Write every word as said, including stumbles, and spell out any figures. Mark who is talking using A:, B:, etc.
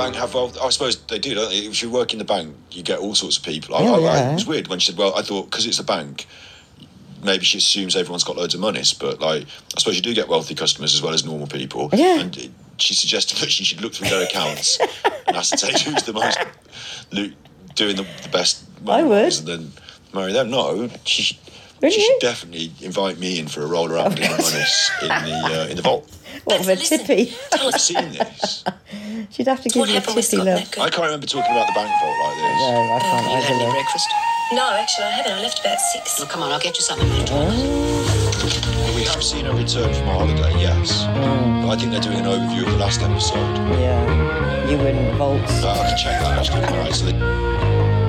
A: bank have wealth? I suppose they do, don't they? If you work in the bank, you get all sorts of people. I,
B: Oh,
A: I,
B: yeah.
A: I, it was weird when she said, well, I thought, because it's a bank, maybe she assumes everyone's got loads of monies, but, like, I suppose you do get wealthy customers as well as normal people.
B: Yeah.
A: And it, she suggested that she should look through their accounts and ascertain who's the most, doing the, the best
B: I would.
A: and then marry them. No, she,
B: Wouldn't
A: she
B: you?
A: should definitely invite me in for a roll around in the monies in the, uh, in the vault.
B: What, of a
C: Listen,
B: tippy?
A: I've seen this.
B: She'd have to give
C: What
B: you a
C: happened with
B: tippy,
C: Scott
B: love.
C: Metcalfe?
A: I can't remember talking about the bank vault like this.
B: No, I can't
C: You had
B: either,
C: any
B: love.
C: breakfast? No, actually, I haven't. I left about six.
D: Well, come on, I'll get you something later.
A: But we have seen her return from a holiday, yes.
B: Mm.
A: But I think they're doing an overview of the last episode.
B: Yeah. You were in the vaults.
A: Uh, I can check that actually. All right, so they...